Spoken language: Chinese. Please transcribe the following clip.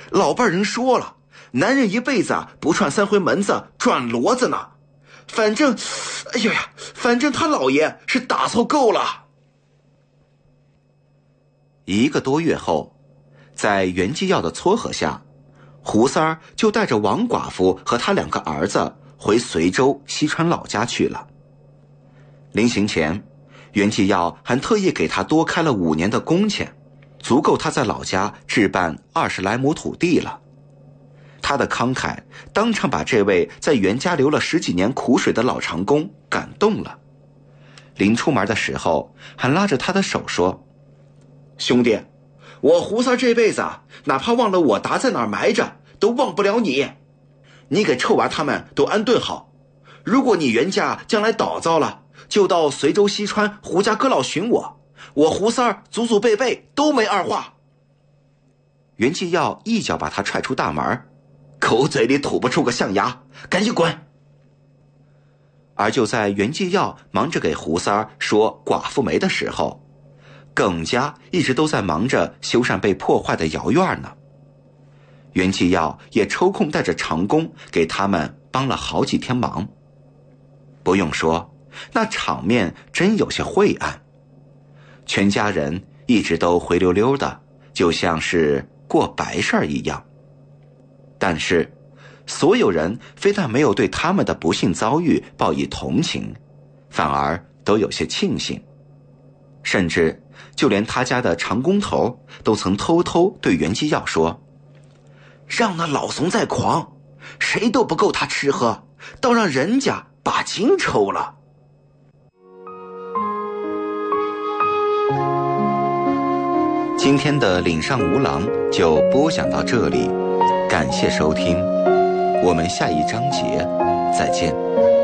老伴人说了，男人一辈子不串3回门子转骡子呢。反正他老爷是打凑够了。 1个多月后，在袁继耀的撮合下，胡三儿就带着王寡妇和他2个儿子回随州西川老家去了。临行前，袁继耀还特意给他多开了5年的工钱，足够他在老家置办20来亩土地了。他的慷慨当场把这位在袁家流了10几年苦水的老长工感动了。临出门的时候，还拉着他的手说：“ 兄弟，我胡三这辈子哪怕忘了我达在哪儿埋着，都忘不了你。你给臭娃他们都安顿好，如果你袁家将来倒糟了，就到随州西川胡家阁老寻我胡三祖祖辈辈都没二话。” 袁继耀一脚把他踹出大门：“ 口嘴里吐不出个象牙，赶紧滚！” 而就在袁继耀忙着给胡三说寡妇没的时候，耿家一直都在忙着修缮被破坏的窑院呢。袁继耀也抽空带着长工给他们帮了好几天忙。不用说，那场面真有些晦暗，全家人一直都灰溜溜的，就像是过白事儿一样。但是所有人非但没有对他们的不幸遭遇报以同情，反而都有些庆幸。甚至就连他家的长工头都曾偷偷对袁继耀说：“ 让那老怂再狂，谁都不够他吃喝，倒让人家把筋抽了。” 今天的岭上无郎就播讲到这里，感谢收听，我们下一章节再见。